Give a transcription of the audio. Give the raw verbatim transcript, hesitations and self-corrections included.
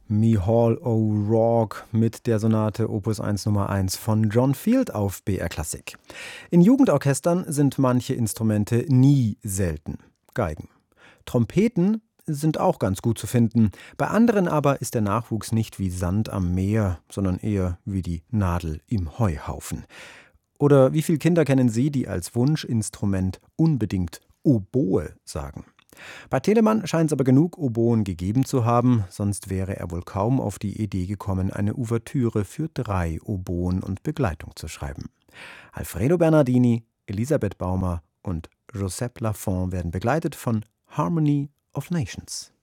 Me Hall O'Rourke mit der Sonate Opus eins Nummer eins von John Field auf B R Klassik. In Jugendorchestern sind manche Instrumente nie selten. Geigen. Trompeten sind auch ganz gut zu finden. Bei anderen aber ist der Nachwuchs nicht wie Sand am Meer, sondern eher wie die Nadel im Heuhaufen. Oder wie viele Kinder kennen Sie, die als Wunschinstrument unbedingt Oboe sagen? Bei Telemann scheint es aber genug Oboen gegeben zu haben, sonst wäre er wohl kaum auf die Idee gekommen, eine Ouvertüre für drei Oboen und Begleitung zu schreiben. Alfredo Bernardini, Elisabeth Baumer und Joseph Lafont werden begleitet von Harmony of Nations.